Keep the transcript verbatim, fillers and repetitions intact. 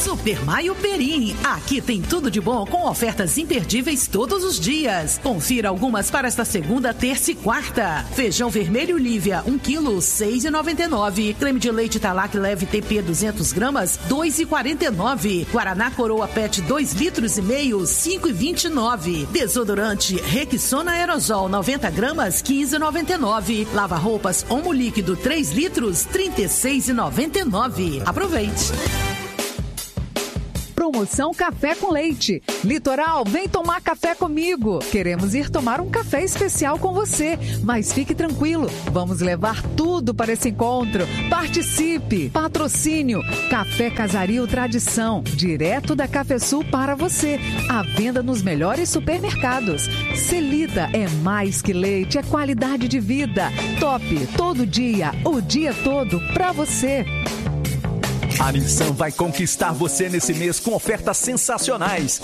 Super Maio Perim. Aqui tem tudo de bom com ofertas imperdíveis todos os dias. Confira algumas para esta segunda, terça e quarta. Feijão vermelho Lívia, um quilo, seis reais e noventa e nove centavos. Creme de leite Talac leve T P duzentos gramas, dois reais e quarenta e nove centavos. Guaraná Coroa Pet dois litros e meio, cinco reais e vinte e nove centavos. Desodorante Rexona Aerosol noventa gramas, quinze reais e noventa e nove centavos. Lava roupas Omo líquido três litros, trinta e seis reais e noventa e nove centavos. Aproveite. Promoção Café com Leite. Litoral, vem tomar café comigo. Queremos ir tomar um café especial com você, mas fique tranquilo, vamos levar tudo para esse encontro. Participe. Patrocínio Café Casario Tradição, direto da Cafesul para você. À venda nos melhores supermercados. Celita é mais que leite, é qualidade de vida. Top, todo dia, o dia todo para você. A Nissan vai conquistar você nesse mês com ofertas sensacionais.